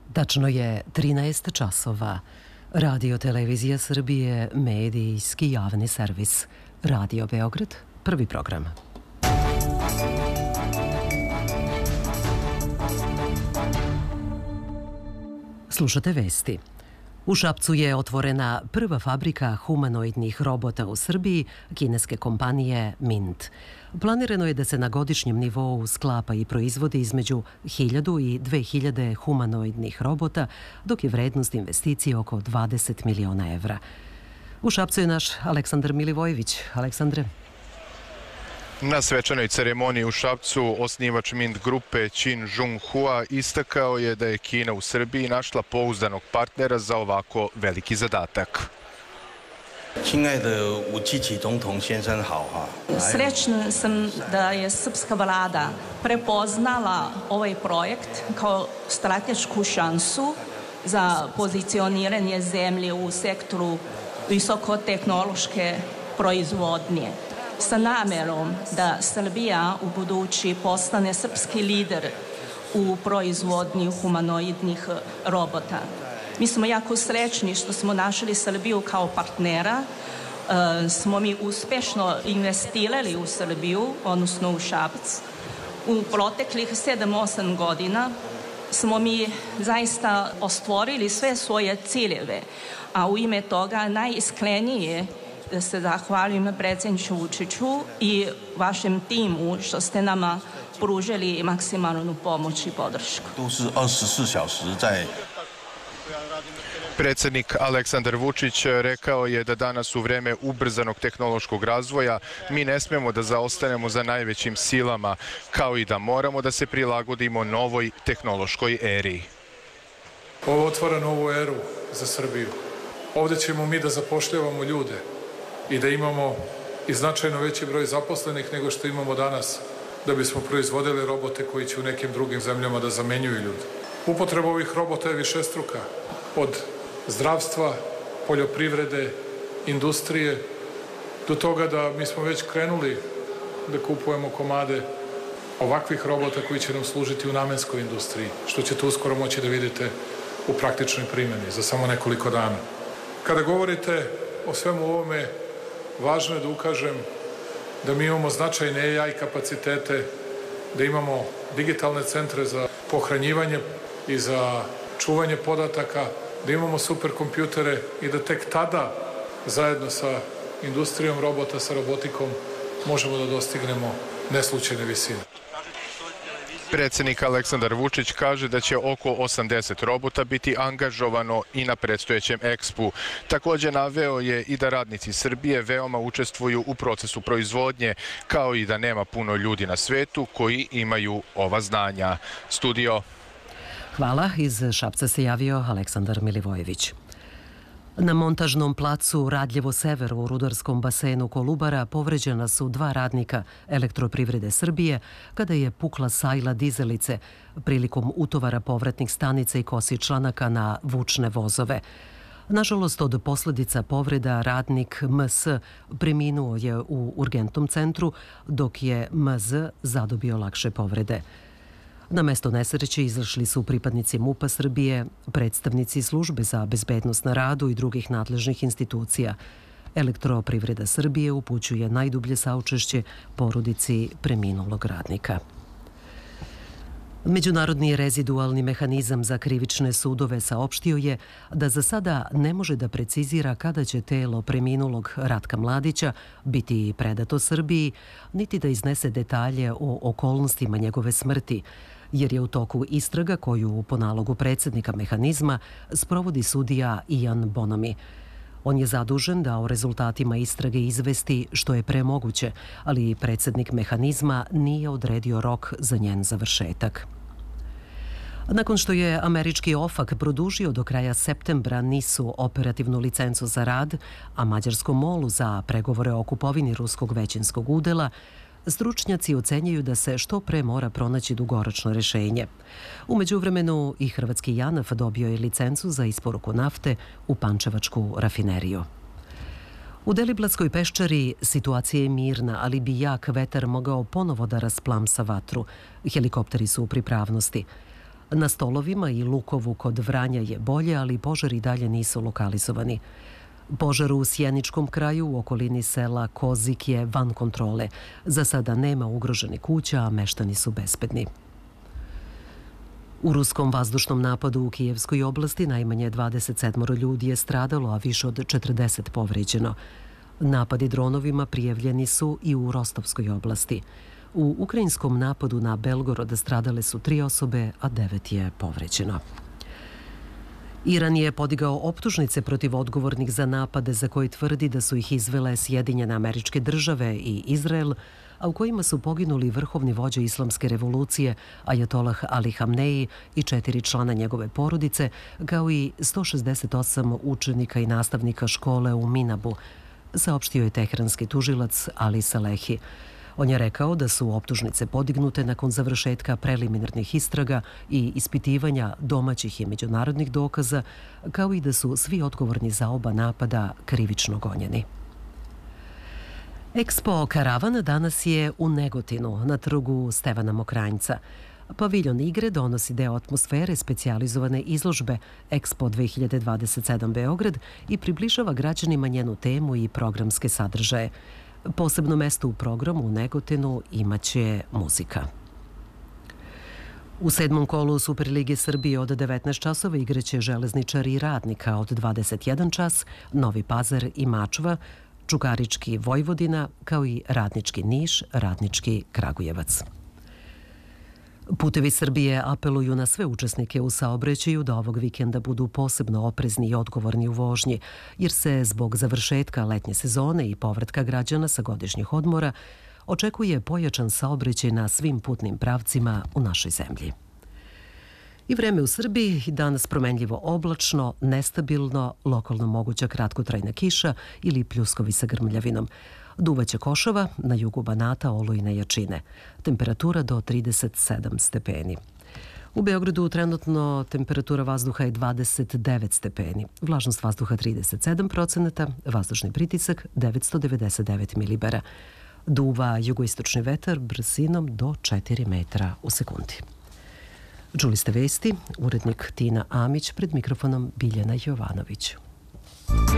Tačno je 13 časova. Radio Televizija Srbije, medijski javni servis. Radio Beograd, prvi program. Slušate vesti. U Šapcu je otvorena prva fabrika humanoidnih robota u Srbiji, kineske kompanije Mint. Planirano je da se na godišnjem nivou sklapa i proizvodi između 1000 i 2000 humanoidnih robota, dok je vrednost investicije oko 20 miliona evra. U Šapcu je naš Aleksandar Milivojević. Aleksandre. Na svečanoj ceremoniji u Šapcu osnivač Mint grupe Qin Zhonghua istakao je da je Kina u Srbiji našla pouzdanog partnera za ovako veliki zadatak. Srećna sam da je srpska vlada prepoznala ovaj projekt kao stratešku šansu za pozicioniranje zemlje u sektoru visokotehnološke proizvodnje, sa namerom da Srbija u budući postane srpski lider u proizvodnji humanoidnih robota. Mi smo jako srećni što smo našli Srbiju kao partnera, smo mi uspešno investirali u Srbiju, odnosno u Šabac. U proteklih 7-8 godina smo mi zaista ostvarili sve svoje ciljeve, a u ime toga najiskrenije da se zahvalim predsjedniku Vučiću i vašem timu što ste nama pružili maksimalnu pomoć i podršku. Predsjednik Aleksandar Vučić rekao je da danas u vreme ubrzanog tehnološkog razvoja mi ne smemo da zaostanemo za najvećim silama, kao i da moramo da se prilagodimo novoj tehnološkoj eri. Ovo otvara novu eru za Srbiju. Ovdje ćemo mi da zapošljavamo ljude i da imamo i značajno veći broj zaposlenih nego što imamo danas, da bismo proizvodili robote koji će u nekim drugim zemljama da zamenjuju ljude. Upotreba ovih robota je višestruka, od zdravstva, poljoprivrede, industrije, do toga da mi smo već krenuli da kupujemo komade ovakvih robota koji će nam služiti u namenskoj industriji, što ćete uskoro moći da vidite u praktičnoj primjeni za samo nekoliko dana. Kada govorite o svemu ovome, važno je da ukažem da mi imamo značajne AI kapacitete, da imamo digitalne centre za pohranjivanje i za čuvanje podataka, da imamo superkompjutere i da tek tada zajedno sa industrijom robota, sa robotikom možemo da dostignemo neslučajne visine. Predsjednik Aleksandar Vučić kaže da će oko 80 robota biti angažovano i na predstojećem ekspu. Također naveo je i da radnici Srbije veoma učestvuju u procesu proizvodnje, kao i da nema puno ljudi na svetu koji imaju ova znanja. Studio. Hvala. Iz Šapca se javio Aleksandar Milivojević. Na montažnom placu Radljevo Sever u rudarskom basenu Kolubara povređena su 2 radnika Elektroprivrede Srbije kada je pukla sajla dizelice prilikom utovara povratnih stanica i kosi članaka na vučne vozove. Nažalost, od posljedica povreda radnik MS preminuo je u urgentnom centru, dok je MZ zadobio lakše povrede. Na mesto nesreće izašli su pripadnici MUP-a Srbije, predstavnici službe za bezbednost na radu i drugih nadležnih institucija. Elektroprivreda Srbije upućuje najdublje saučešće porodici preminulog radnika. Međunarodni rezidualni mehanizam za krivične sudove saopštio je da za sada ne može da precizira kada će telo preminulog Ratka Mladića biti predato Srbiji, niti da iznese detalje o okolnostima njegove smrti, jer je u toku istraga koju po nalogu predsjednika mehanizma sprovodi sudija Ian Bonomi. On je zadužen da o rezultatima istrage izvesti što je pre moguće, ali predsjednik mehanizma nije odredio rok za njen završetak. Nakon što je američki OFAC produžio do kraja septembra NIS-u operativnu licencu za rad, a mađarskom MOL-u za pregovore o kupovini ruskog većinskog udela, stručnjaci ocenjuju da se što pre mora pronaći dugoročno rešenje. U međuvremenu i hrvatski JANAF dobio je licencu za isporuku nafte u pančevačku rafineriju. U Deliblatskoj peščari situacija je mirna, ali bi jak vetar mogao ponovo da rasplamsa vatru. Helikopteri su u pripravnosti. Na Stolovima i Lukovu kod Vranja je bolje, ali požari i dalje nisu lokalizovani. Požar u Sjeničkom kraju u okolini sela Kozik je van kontrole. Za sada nema ugroženih kuća, a meštani su bezbedni. U ruskom vazdušnom napadu u Kijevskoj oblasti najmanje 27 ljudi je stradalo, a više od 40 povređeno. Napadi dronovima prijavljeni su i u Rostovskoj oblasti. U ukrajinskom napadu na Belgorod stradale su 3 osobe, a 9 je povređeno. Iran je podigao optužnice protiv odgovornih za napade za koje tvrdi da su ih izvele Sjedinjene Američke Države i Izrael, a u kojima su poginuli vrhovni vođa islamske revolucije Ajatolah Ali Hamneji i 4 člana njegove porodice, kao i 168 učenika i nastavnika škole u Minabu, saopštio je teheranski tužilac Ali Salehi. On je rekao da su optužnice podignute nakon završetka preliminarnih istraga i ispitivanja domaćih i međunarodnih dokaza, kao i da su svi odgovorni za oba napada krivično gonjeni. Expo Karavan danas je u Negotinu, na trgu Stevana Mokranjca. Paviljon igre donosi deo atmosfere specijalizovane izložbe Expo 2027 Beograd i približava građanima njenu temu i programske sadržaje. Posebno mesto u programu u Negotinu imaće muzika. U 7. kolu Superlige Srbije od 19 časova igraće Železničari i Radnika, od 21 čas Novi Pazar i Mačva, Čukarički Vojvodina, kao i Radnički Niš, Radnički Kragujevac. Putevi Srbije apeluju na sve učesnike u saobraćaju da ovog vikenda budu posebno oprezni i odgovorni u vožnji, jer se zbog završetka letnje sezone i povratka građana sa godišnjih odmora očekuje pojačan saobraćaj na svim putnim pravcima u našoj zemlji. I vreme u Srbiji danas promenljivo oblačno, nestabilno, lokalno moguća kratkotrajna kiša ili pljuskovi sa grmljavinom. Duvaće košava, na jugu Banata olujne jačine. Temperatura do 37 stepeni. U Beogradu trenutno temperatura vazduha je 29 stepeni, vlažnost vazduha 37%, vazdušni pritisak 999 milibara. Duva jugoistočni vetar brzinom do 4 metra u sekundi. Čuli ste vesti, urednik Tina Amić, pred mikrofonom Biljana Jovanović.